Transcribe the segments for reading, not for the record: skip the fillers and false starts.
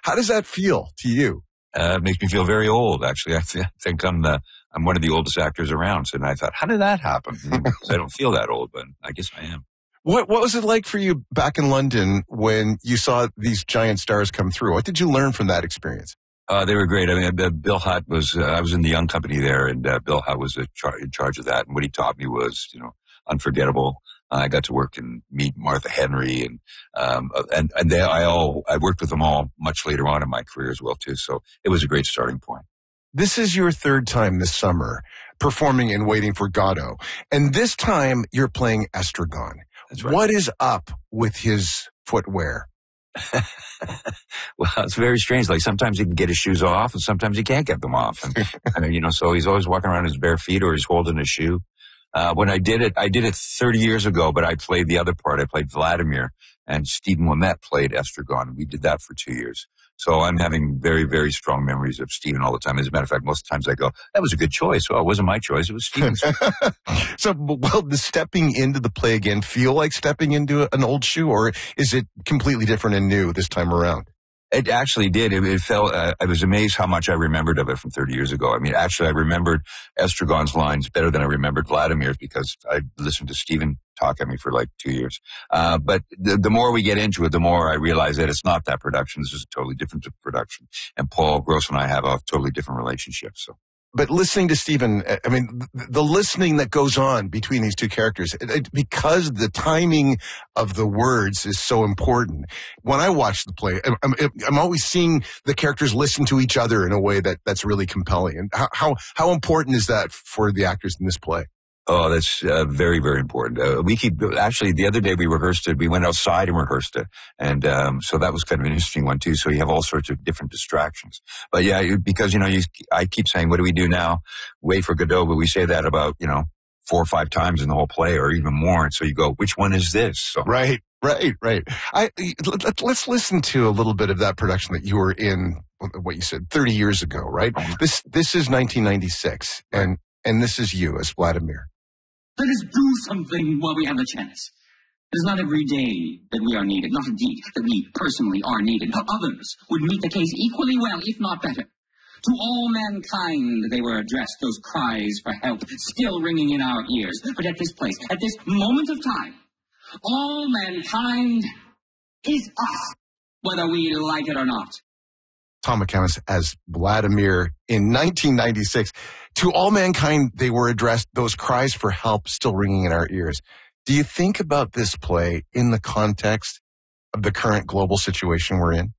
How does that feel to you? It makes me feel very old, actually. I think I'm one of the oldest actors around. So, and I thought, how did that happen? I don't feel that old, but I guess I am. What was it like for you back in London when you saw these giant stars come through? What did you learn from that experience? They were great. I mean, Bill Hutt was, I was in the Young Company there, and Bill Hutt was in charge of that. And what he taught me was, unforgettable. I got to work and meet Martha Henry, and I worked with them all much later on in my career as well, too. So it was a great starting point. This is your third time this summer performing in Waiting for Godot. And this time you're playing Estragon. That's right. What is up with his footwear? Well, it's very strange. Like sometimes he can get his shoes off and sometimes he can't get them off. And, so he's always walking around in his bare feet or he's holding a shoe. When I did it 30 years ago, but I played the other part. I played Vladimir, and Stephen Ouimet played Estragon. We did that for 2 years. So I'm having very, very strong memories of Stephen all the time. As a matter of fact, most of the times I go, that was a good choice. Well, it wasn't my choice. It was Stephen's. So, does stepping into the play again feel like stepping into an old shoe, or is it completely different and new this time around? It actually did. It felt, I was amazed how much I remembered of it from 30 years ago. I mean, actually, I remembered Estragon's lines better than I remembered Vladimir's because I listened to Stephen talk at me for like 2 years. But the more we get into it, the more I realize that it's not that production. This is a totally different production. And Paul Gross and I have a totally different relationship. So. But listening to Stephen, I mean, the listening that goes on between these two characters, because the timing of the words is so important. When I watch the play, I'm always seeing the characters listen to each other in a way that's really compelling. And how important is that for the actors in this play? Oh, that's very, very important. Actually, the other day we rehearsed it. We went outside and rehearsed it. And so that was kind of an interesting one, too. So you have all sorts of different distractions. But yeah, because, I keep saying, what do we do now? Wait for Godot. But we say that about, 4 or 5 times in the whole play or even more. And so you go, which one is this? So, Right. Let's listen to a little bit of that production that you were in, what you said, 30 years ago, right? This is 1996. And this is you as Vladimir. Let us do something while we have the chance. It is not every day that we are needed, not indeed that we personally are needed, but others would meet the case equally well, if not better. To all mankind they were addressed, those cries for help still ringing in our ears. But at this place, at this moment of time, all mankind is us, whether we like it or not. Tom McCandless as Vladimir in 1996. To all mankind, they were addressed, those cries for help still ringing in our ears. Do you think about this play in the context of the current global situation we're in?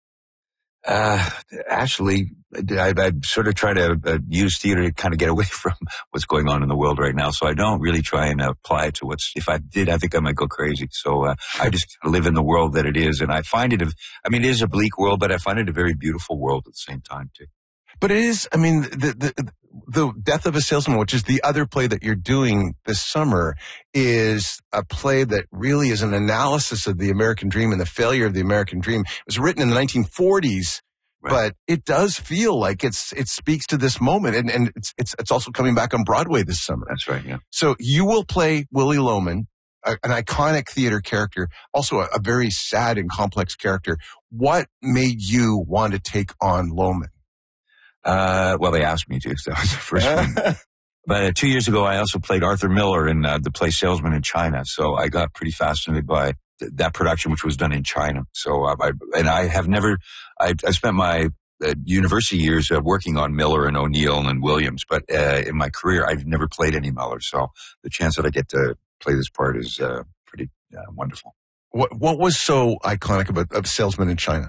Actually, I sort of try to use theater to kind of get away from what's going on in the world right now. So I don't really try and apply it to if I did, I think I might go crazy. So I just live in the world that it is. And I find it, it is a bleak world, but I find it a very beautiful world at the same time, too. But it is, the Death of a Salesman, which is the other play that you're doing this summer, is a play that really is an analysis of the American dream and the failure of the American dream. It was written in the 1940s, right. But it does feel like it speaks to this moment, and it's also coming back on Broadway this summer. That's right, yeah. So you will play Willy Loman, an iconic theater character, also a very sad and complex character. What made you want to take on Loman? Well, they asked me to, so that was the first one. But 2 years ago, I also played Arthur Miller in the play Salesman in China. So I got pretty fascinated by that production, which was done in China. So I spent my university years working on Miller and O'Neill and Williams. But in my career, I've never played any Miller. So the chance that I get to play this part is pretty wonderful. What was so iconic about Salesman in China?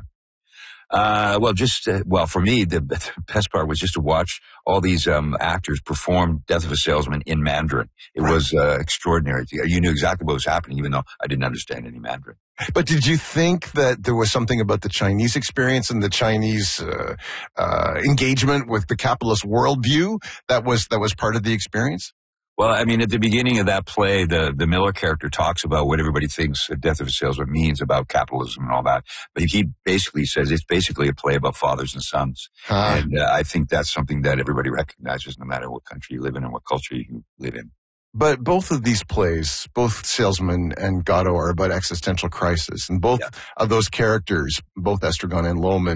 For me, the best part was just to watch all these actors perform Death of a Salesman in Mandarin. It was extraordinary. You knew exactly what was happening, even though I didn't understand any Mandarin. But did you think that there was something about the Chinese experience and the Chinese engagement with the capitalist worldview that was part of the experience? Well, at the beginning of that play, the Miller character talks about what everybody thinks a Death of a Salesman means about capitalism and all that. But he basically says it's basically a play about fathers and sons. And I think that's something that everybody recognizes no matter what country you live in and what culture you live in. But both of these plays, both Salesman and Godot, are about existential crisis. And both of those characters, both Estragon and Loman,